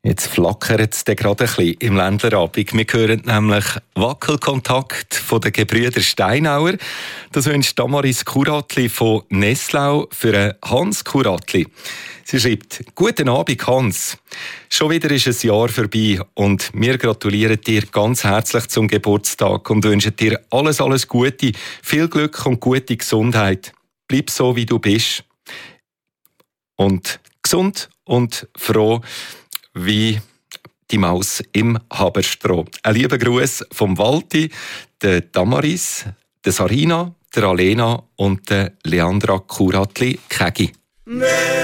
Jetzt flackert es gerade ein bisschen im Ländlerabend. Wir hören nämlich Wackelkontakt von den Gebrüder Steinauer. Das wünscht Damaris Kuratli von Nesslau für Hans Kuratli. Sie schreibt: Guten Abend, Hans. Schon wieder ist ein Jahr vorbei und wir gratulieren dir ganz herzlich zum Geburtstag und wünschen dir alles Gute, viel Glück und gute Gesundheit. Bleib so, wie du bist. Und gesund und froh wie die Maus im Haberstroh. Ein lieber Gruß vom Walti, der Damaris, der Sarina, der Alena und der Leandra Kuratli-Kägi.